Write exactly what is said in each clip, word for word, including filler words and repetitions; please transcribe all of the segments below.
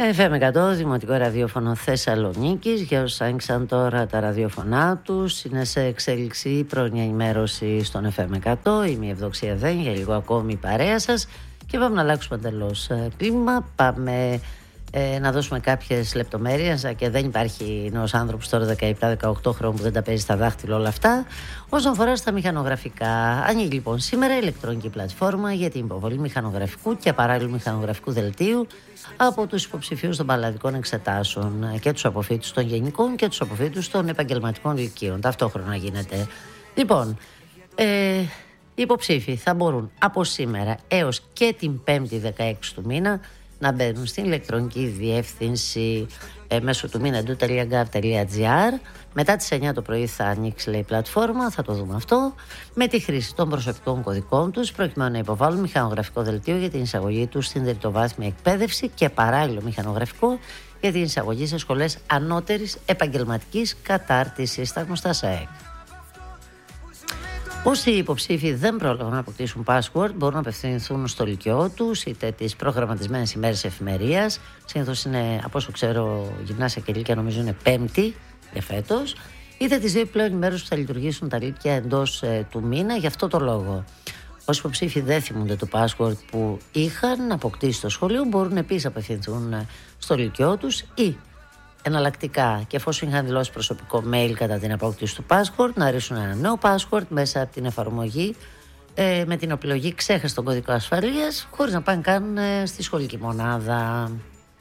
εφ εμ εκατό, Δημοτικό Ραδιόφωνο Θεσσαλονίκης. Για όσους άνοιξαν τώρα τα ραδιόφωνά τους, είναι σε εξέλιξη η πρωινή ενημέρωση στον εφ εμ εκατό. Είμαι η Ευδοξία Δέν, για λίγο ακόμη η παρέα σας. Και πάμε να αλλάξουμε εντελώς κλίμα. Πάμε ε, να δώσουμε κάποιες λεπτομέρειες, και δεν υπάρχει νέος άνθρωπος τώρα δεκαεπτά δεκαοκτώ χρόνων που δεν τα παίζει στα δάχτυλα όλα αυτά. Όσον αφορά στα μηχανογραφικά, ανοίγει λοιπόν σήμερα ηλεκτρονική πλατφόρμα για την υποβολή μηχανογραφικού και παράλληλου μηχανογραφικού δελτίου από τους υποψηφίους των παλλαδικών εξετάσεων και τους αποφύτους των γενικών και τους αποφύτους των επαγγελματικών λυκείων. Ταυτόχρονα γίνεται. Λοιπόν, ε, οι υποψήφοι θα μπορούν από σήμερα έως και την πέμπτη δεκαέξι του μήνα να μπαίνουν στην ηλεκτρονική διεύθυνση ε, μέσω του μήνεντου τελεία γκαβ τελεία τζι άρ. Μετά τις εννιά το πρωί θα ανοίξει, λέει, η πλατφόρμα, θα το δούμε αυτό, με τη χρήση των προσωπικών κωδικών τους, προκειμένου να υποβάλουν μηχανογραφικό δελτίο για την εισαγωγή τους στην τριτοβάθμια εκπαίδευση και παράλληλο μηχανογραφικό για την εισαγωγή σε σχολές ανώτερης επαγγελματικής κατάρτισης, στα γνωστά ΣΑΕΚ. Όσοι υποψήφοι δεν πρόλαβαν να αποκτήσουν password μπορούν να απευθυνθούν στο λυκειό τους, είτε τις προγραμματισμένες ημέρες εφημερίας. Συνήθως είναι, από όσο ξέρω, γυμνάσια και λύκεια νομίζω είναι πέμπτη για φέτος, είτε τις δύο πλέον ημέρες που θα λειτουργήσουν τα λύκεια εντός ε, του μήνα. Γι' αυτό το λόγο, όσοι υποψήφοι δεν θυμούνται το password που είχαν αποκτήσει στο σχολείο, μπορούν επίσης να απευθυνθούν στο λυκειό τους ή εναλλακτικά, και εφόσον είχαν δηλώσει προσωπικό mail κατά την απόκτηση του password, να ορίσουν ένα νέο password μέσα από την εφαρμογή ε, με την επιλογή ξέχασε τον κωδικό ασφαλείας, χωρίς να πάνε καν ε, στη σχολική μονάδα.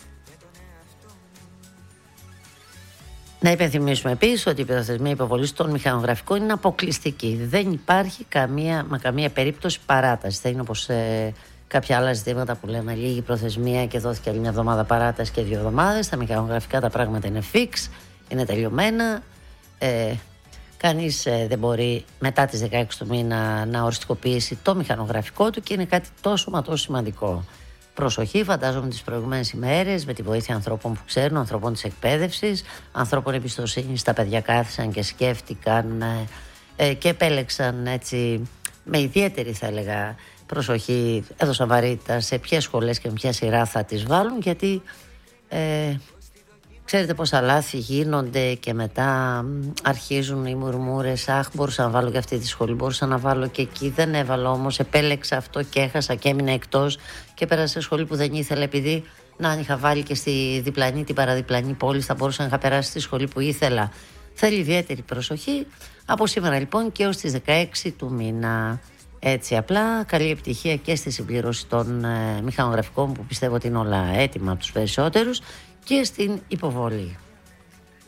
Να υπενθυμίσουμε επίσης ότι η προθεσμία υποβολής των μηχανογραφικών είναι αποκλειστική. Δεν υπάρχει καμία, μα καμία περίπτωση παράταση. Δεν είναι όπως ε, κάποια άλλα ζητήματα που λέμε λίγη προθεσμία και δόθηκε άλλη μια εβδομάδα παράταση και δύο εβδομάδες. Τα μηχανογραφικά τα πράγματα είναι fix, είναι τελειωμένα. Ε, κανείς ε, δεν μπορεί μετά τις δεκαέξι του μήνα να οριστικοποιήσει το μηχανογραφικό του και είναι κάτι τόσο μα τόσο σημαντικό. Προσοχή, φαντάζομαι τις προηγούμενες ημέρες με τη βοήθεια ανθρώπων που ξέρουν, ανθρώπων της εκπαίδευσης, ανθρώπων εμπιστοσύνης, τα παιδιά κάθισαν και σκέφτηκαν ε, και επέλεξαν έτσι με ιδιαίτερη, θα έλεγα, προσοχή, έδωσαν βαρύτητα σε ποιες σχολές και με ποια σειρά θα τις βάλουν, γιατί ε, ξέρετε πόσα λάθη γίνονται και μετά αρχίζουν οι μουρμούρες. Αχ, μπορούσα να βάλω και αυτή τη σχολή, μπορούσα να βάλω και εκεί, δεν έβαλα όμως, επέλεξα αυτό και έχασα και έμεινα εκτός και πέρασα σε σχολή που δεν ήθελα, επειδή να αν είχα βάλει και στη διπλανή, την παραδιπλανή πόλη, θα μπορούσα να είχα περάσει στη σχολή που ήθελα. Θέλει ιδιαίτερη προσοχή από σήμερα λοιπόν και έως τις δεκαέξι του μήνα. Έτσι απλά, καλή επιτυχία και στη συμπλήρωση των ε, μηχανογραφικών που πιστεύω ότι είναι όλα έτοιμα από τους περισσότερους και στην υποβολή.